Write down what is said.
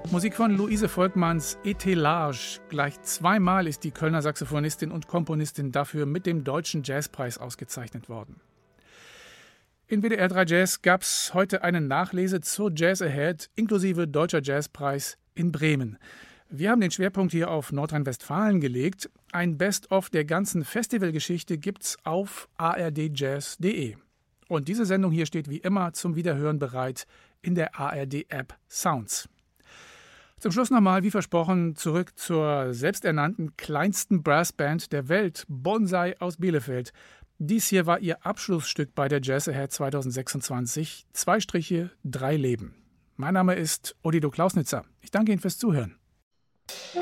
Musik von Luise Volkmanns Etelage. Gleich zweimal ist die Kölner Saxophonistin und Komponistin dafür mit dem Deutschen Jazzpreis ausgezeichnet worden. In WDR 3 Jazz gab es heute eine Nachlese zur Jazz Ahead inklusive Deutscher Jazzpreis in Bremen. Wir haben den Schwerpunkt hier auf Nordrhein-Westfalen gelegt. Ein Best-of der ganzen Festivalgeschichte gibt's auf ardjazz.de. Und diese Sendung hier steht wie immer zum Wiederhören bereit in der ARD-App Sounds. Zum Schluss nochmal, wie versprochen, zurück zur selbsternannten kleinsten Brassband der Welt, Bonsai aus Bielefeld. Dies hier war ihr Abschlussstück bei der Jazz Ahead 2026. 2 Striche, 3 Leben. Mein Name ist Odilo Klausnitzer. Ich danke Ihnen fürs Zuhören.